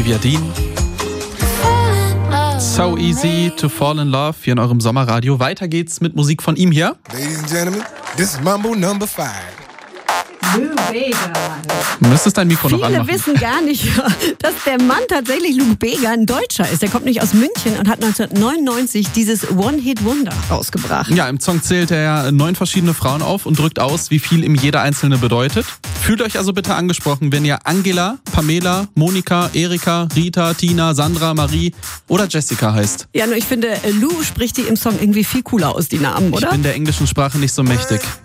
Viadin. So easy to fall in love hier in eurem Sommerradio. Weiter geht's mit Musik von ihm hier. Ladies and Gentlemen, this is Mambo Number 5. Lou Bega. Du müsstest dein Mikro noch anmachen. Viele wissen gar nicht, dass der Mann tatsächlich Lou Bega ein Deutscher ist. Der kommt nicht aus München und hat 1999 dieses One-Hit-Wonder rausgebracht. Ja, im Song zählt er 9 verschiedene Frauen auf und drückt aus, wie viel ihm jede einzelne bedeutet. Fühlt euch also bitte angesprochen, wenn ihr Angela, Pamela, Monika, Erika, Rita, Tina, Sandra, Marie oder Jessica heißt. Ja, nur ich finde, Lou spricht die im Song irgendwie viel cooler aus, die Namen, oder? Ich bin der englischen Sprache nicht so mächtig.